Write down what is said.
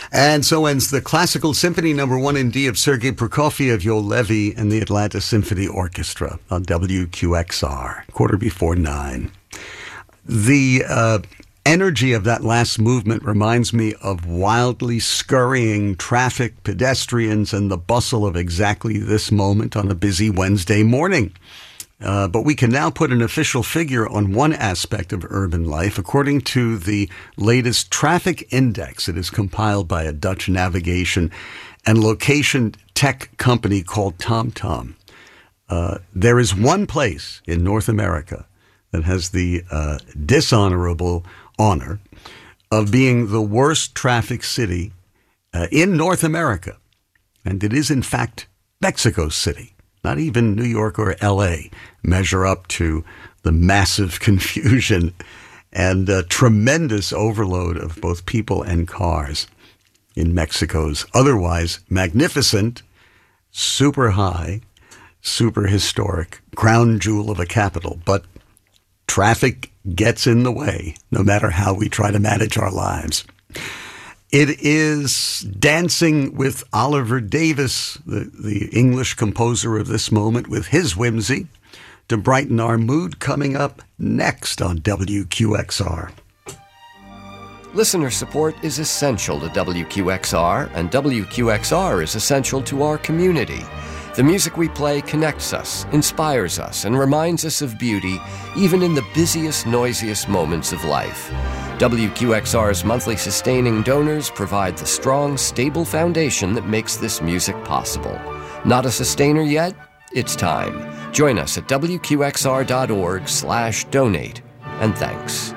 And so ends the Classical Symphony No. 1 in D of Sergei Prokofiev, Yo Levi, and the Atlanta Symphony Orchestra on WQXR, 9:15. The energy of that last movement reminds me of wildly scurrying traffic, pedestrians, and the bustle of exactly this moment on a busy Wednesday morning. But we can now put an official figure on one aspect of urban life. According to the latest traffic index, it is compiled by a Dutch navigation and location tech company called TomTom. There is one place in North America that has the dishonorable honor of being the worst traffic city in North America. And it is, in fact, Mexico City. Not even New York or L.A. measure up to the massive confusion and tremendous overload of both people and cars in Mexico's otherwise magnificent, super high, super historic crown jewel of a capital. But traffic gets in the way, no matter how we try to manage our lives. It is Dancing with Oliver Davis, the English composer of this moment, with his whimsy to brighten our mood, coming up next on WQXR. Listener support is essential to WQXR, and WQXR is essential to our community. The music we play connects us, inspires us, and reminds us of beauty, even in the busiest, noisiest moments of life. WQXR's monthly sustaining donors provide the strong, stable foundation that makes this music possible. Not a sustainer yet? It's time. Join us at WQXR.org/donate. And thanks.